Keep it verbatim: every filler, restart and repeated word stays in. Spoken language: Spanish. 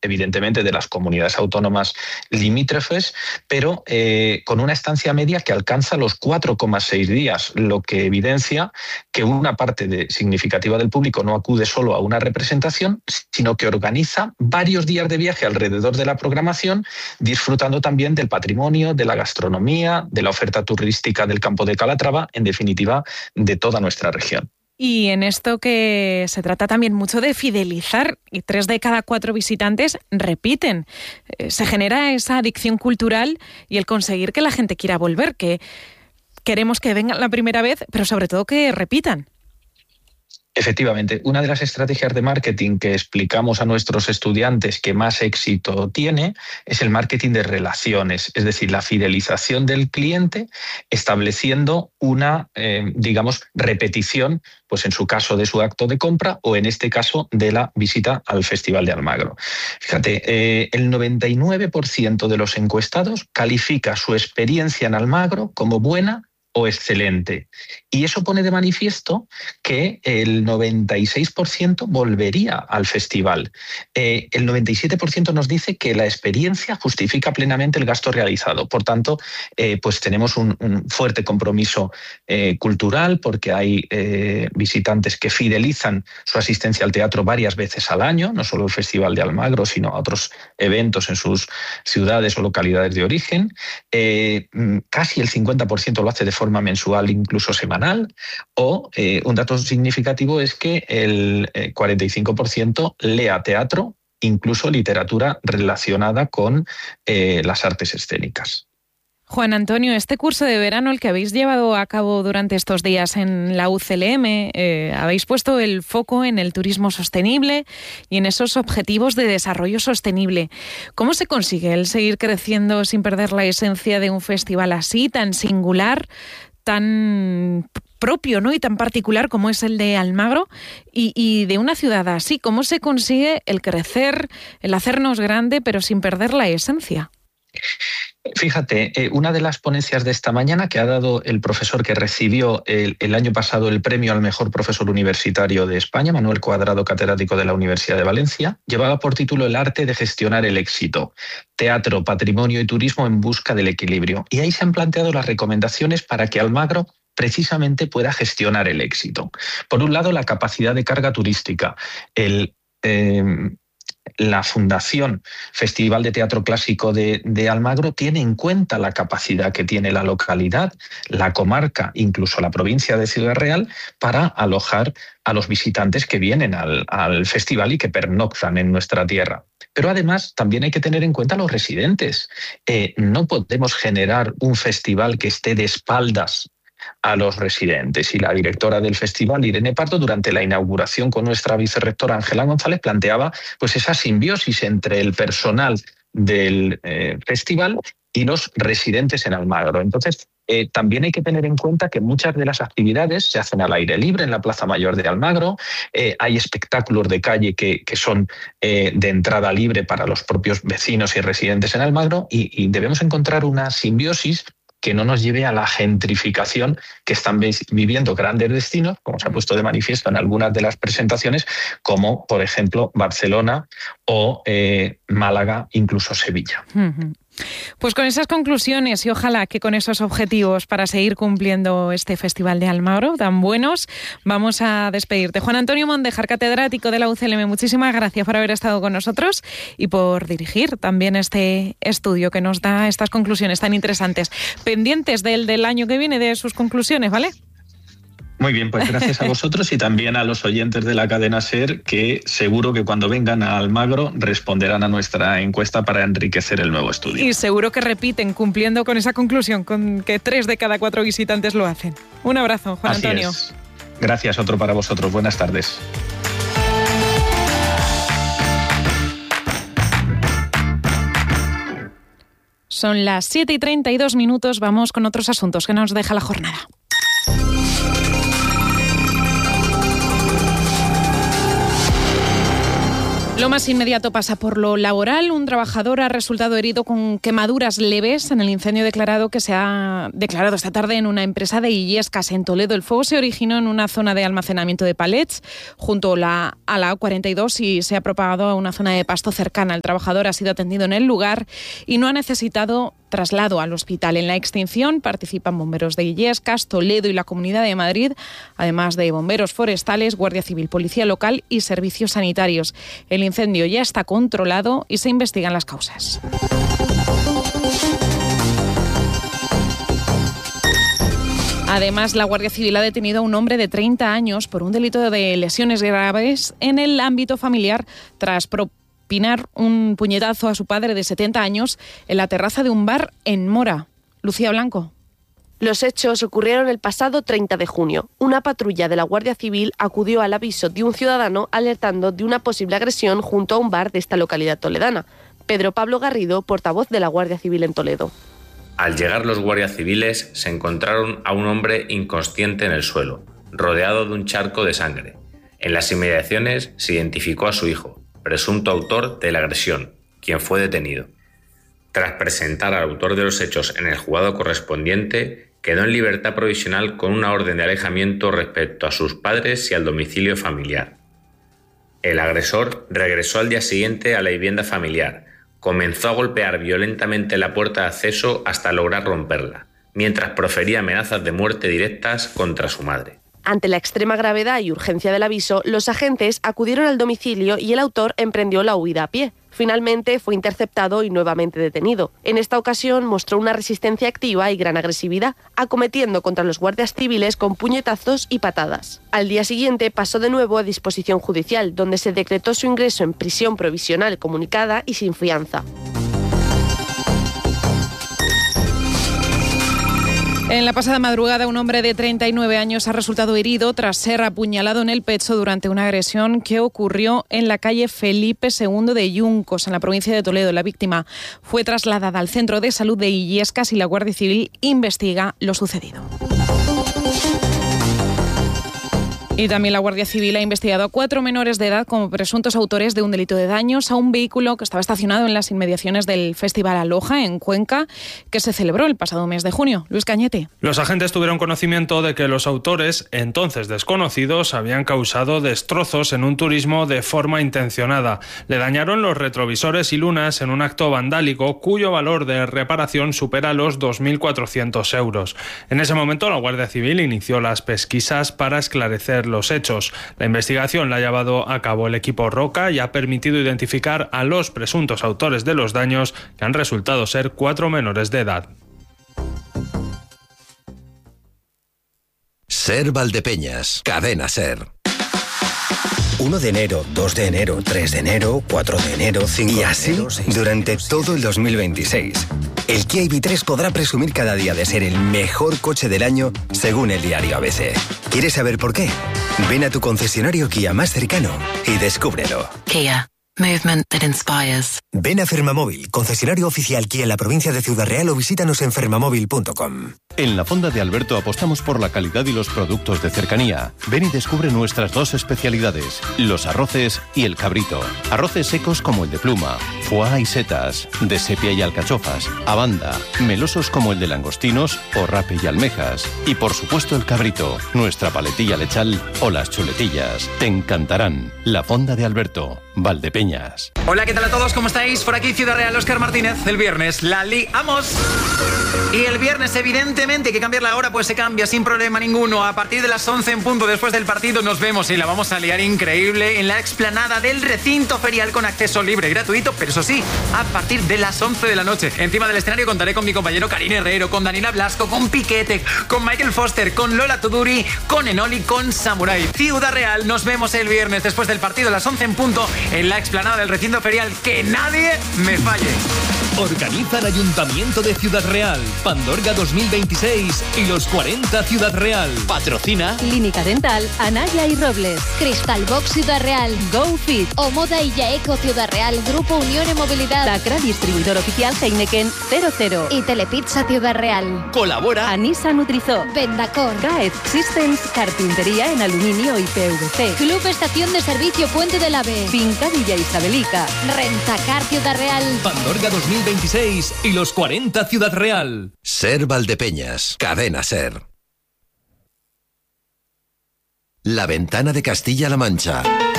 evidentemente de las comunidades autónomas limítrofes, pero eh, con una estancia media que alcanza los cuatro coma seis días, lo que evidencia que una parte de, significativa del público no acude solo a una representación, sino que organiza varios días de viaje alrededor de la programación, disfrutando también del patrimonio, de la gastronomía, de la oferta turística del campo de Calatrava, en definitiva, de toda nuestra región. Y en esto que se trata también mucho de fidelizar, y tres de cada cuatro visitantes repiten. Se genera esa adicción cultural y el conseguir que la gente quiera volver, que queremos que vengan la primera vez, pero sobre todo que repitan. Efectivamente, una de las estrategias de marketing que explicamos a nuestros estudiantes que más éxito tiene es el marketing de relaciones, es decir, la fidelización del cliente estableciendo una, eh, digamos, repetición, pues en su caso de su acto de compra o en este caso de la visita al Festival de Almagro. Fíjate, eh, el noventa y nueve por ciento de los encuestados califica su experiencia en Almagro como buena o excelente. Y eso pone de manifiesto que el noventa y seis por ciento volvería al festival. Eh, el noventa y siete por ciento nos dice que la experiencia justifica plenamente el gasto realizado. Por tanto, eh, pues tenemos un, un fuerte compromiso eh, cultural, porque hay eh, visitantes que fidelizan su asistencia al teatro varias veces al año, no solo el Festival de Almagro, sino a otros eventos en sus ciudades o localidades de origen. Eh, casi el cincuenta por ciento lo hace de forma forma mensual, incluso semanal, o eh, un dato significativo es que el eh, cuarenta y cinco por ciento lea teatro, incluso literatura relacionada con eh, las artes escénicas. Juan Antonio, este curso de verano, el que habéis llevado a cabo durante estos días en la U C L M, eh, habéis puesto el foco en el turismo sostenible y en esos objetivos de desarrollo sostenible. ¿Cómo se consigue el seguir creciendo sin perder la esencia de un festival así, tan singular, tan propio, ¿no?, y tan particular como es el de Almagro, y, y de una ciudad así? ¿Cómo se consigue el crecer, el hacernos grande, pero sin perder la esencia? Fíjate, eh, una de las ponencias de esta mañana que ha dado el profesor que recibió el, el año pasado el premio al mejor profesor universitario de España, Manuel Cuadrado, catedrático de la Universidad de Valencia, llevaba por título El arte de gestionar el éxito, teatro, patrimonio y turismo en busca del equilibrio. Y ahí se han planteado las recomendaciones para que Almagro precisamente pueda gestionar el éxito. Por un lado, la capacidad de carga turística, el... Eh, La Fundación Festival de Teatro Clásico de, de Almagro tiene en cuenta la capacidad que tiene la localidad, la comarca, incluso la provincia de Ciudad Real, para alojar a los visitantes que vienen al, al festival y que pernoctan en nuestra tierra. Pero además también hay que tener en cuenta a los residentes. Eh, no podemos generar un festival que esté de espaldas a los residentes. Y la directora del festival, Irene Pardo, durante la inauguración con nuestra vicerrectora Ángela González, planteaba pues esa simbiosis entre el personal del eh, festival y los residentes en Almagro. Entonces, eh, también hay que tener en cuenta que muchas de las actividades se hacen al aire libre en la Plaza Mayor de Almagro. Eh, hay espectáculos de calle que, que son eh, de entrada libre para los propios vecinos y residentes en Almagro, y, y debemos encontrar una simbiosis que no nos lleve a la gentrificación que están viviendo grandes destinos, como se ha puesto de manifiesto en algunas de las presentaciones, como por ejemplo Barcelona o eh, Málaga, incluso Sevilla. Uh-huh. Pues con esas conclusiones y ojalá que con esos objetivos para seguir cumpliendo este Festival de Almagro tan buenos, vamos a despedirte. Juan Antonio Mondejar, catedrático de la U C L M, muchísimas gracias por haber estado con nosotros y por dirigir también este estudio que nos da estas conclusiones tan interesantes. Pendientes del, del año que viene, de sus conclusiones, ¿vale? Muy bien, pues gracias a vosotros y también a los oyentes de la cadena SER, que seguro que cuando vengan a Almagro responderán a nuestra encuesta para enriquecer el nuevo estudio. Y seguro que repiten, cumpliendo con esa conclusión, con que tres de cada cuatro visitantes lo hacen. Un abrazo, Juan Así Antonio. Es. Gracias, otro para vosotros. Buenas tardes. Son las siete y treinta y dos minutos, vamos con otros asuntos que nos deja la jornada. Lo más inmediato pasa por lo laboral. Un trabajador ha resultado herido con quemaduras leves en el incendio declarado que se ha declarado esta tarde en una empresa de Illescas, en Toledo. El fuego se originó en una zona de almacenamiento de palets junto a la, a la A cuarenta y dos y se ha propagado a una zona de pasto cercana. El trabajador ha sido atendido en el lugar y no ha necesitado traslado al hospital. En la extinción participan bomberos de Illescas, Toledo y la Comunidad de Madrid, además de bomberos forestales, Guardia Civil, Policía Local y servicios sanitarios. El incendio ya está controlado y se investigan las causas. Además, la Guardia Civil ha detenido a un hombre de treinta años por un delito de lesiones graves en el ámbito familiar tras propinar un puñetazo a su padre de setenta años en la terraza de un bar en Mora. Lucía Blanco. Los hechos ocurrieron el pasado treinta de junio. Una patrulla de la Guardia Civil acudió al aviso de un ciudadano alertando de una posible agresión junto a un bar de esta localidad toledana. Pedro Pablo Garrido, portavoz de la Guardia Civil en Toledo. Al llegar los guardias civiles se encontraron a un hombre inconsciente en el suelo, rodeado de un charco de sangre. En las inmediaciones se identificó a su hijo, presunto autor de la agresión, quien fue detenido. Tras presentar al autor de los hechos en el juzgado correspondiente, quedó en libertad provisional con una orden de alejamiento respecto a sus padres y al domicilio familiar. El agresor regresó al día siguiente a la vivienda familiar. Comenzó a golpear violentamente la puerta de acceso hasta lograr romperla, mientras profería amenazas de muerte directas contra su madre. Ante la extrema gravedad y urgencia del aviso, los agentes acudieron al domicilio y el autor emprendió la huida a pie. Finalmente fue interceptado y nuevamente detenido. En esta ocasión mostró una resistencia activa y gran agresividad, acometiendo contra los guardias civiles con puñetazos y patadas. Al día siguiente pasó de nuevo a disposición judicial, donde se decretó su ingreso en prisión provisional comunicada y sin fianza. En la pasada madrugada, un hombre de treinta y nueve años ha resultado herido tras ser apuñalado en el pecho durante una agresión que ocurrió en la calle Felipe segundo de Yuncos, en la provincia de Toledo. La víctima fue trasladada al centro de salud de Illescas y la Guardia Civil investiga lo sucedido. Y también la Guardia Civil ha investigado a cuatro menores de edad como presuntos autores de un delito de daños a un vehículo que estaba estacionado en las inmediaciones del Festival Aloja, en Cuenca, que se celebró el pasado mes de junio. Luis Cañete. Los agentes tuvieron conocimiento de que los autores, entonces desconocidos, habían causado destrozos en un turismo de forma intencionada. Le dañaron los retrovisores y lunas en un acto vandálico cuyo valor de reparación supera los dos mil cuatrocientos euros. En ese momento, la Guardia Civil inició las pesquisas para esclarecer los hechos. La investigación la ha llevado a cabo el equipo Roca y ha permitido identificar a los presuntos autores de los daños, que han resultado ser cuatro menores de edad. Ser Valdepeñas, Cadena Ser. uno de enero, dos de enero, tres de enero, cuatro de enero, cinco de enero... Y así durante todo el dos mil veintiséis. El Kia I V tres podrá presumir cada día de ser el mejor coche del año según el diario A B C. ¿Quieres saber por qué? Ven a tu concesionario Kia más cercano y descúbrelo. Kia. Movement that inspires. Ven a Fermamóvil, concesionario oficial Kia en la provincia de Ciudad Real, o visítanos en fermamóvil punto com. En la Fonda de Alberto apostamos por la calidad y los productos de cercanía. Ven y descubre nuestras dos especialidades, los arroces y el cabrito. Arroces secos como el de pluma, foie y setas, de sepia y alcachofas, abanda, melosos como el de langostinos o rape y almejas. Y por supuesto el cabrito, nuestra paletilla lechal o las chuletillas. Te encantarán. La Fonda de Alberto, Valdepeñas. Hola, ¿qué tal a todos? ¿Cómo estáis? Por aquí Ciudad Real, Óscar Martínez. El viernes la liamos. Y el viernes, evidentemente, hay que cambiar la hora, pues se cambia sin problema ninguno. A partir de las once en punto, después del partido, nos vemos y la vamos a liar increíble en la explanada del recinto ferial con acceso libre y gratuito, pero eso sí, a partir de las once de la noche. Encima del escenario contaré con mi compañero Karin Herrero, con Daniela Blasco, con Piquete, con Michael Foster, con Lola Tuduri, con Enoli, con Samurai. Ciudad Real, nos vemos el viernes después del partido a las once en punto en la explanada del recinto ferial. Que nadie me falle. Organizan Ayuntamiento de Ciudad Real, Pandorga dos mil veintiséis y los cuarenta Ciudad Real. Patrocina Clínica Dental, Anaya y Robles, Crystal Box Ciudad Real, GoFit, Omoda y Yaeco Ciudad Real, Grupo Unión en Movilidad, Tacra, distribuidor oficial Heineken cero cero y Telepizza Ciudad Real. Colabora Anisa Nutrizó, Vendacor, Gaet Systems, carpintería en aluminio y P V C, Club Estación de Servicio Puente del Ave, Finca Villa Isabelica, Rentacar Ciudad Real, Pandorga dos mil veintiséis y los cuarenta Ciudad Real. Ser Valdepeñas, Cadena Ser. La Ventana de Castilla-La Mancha.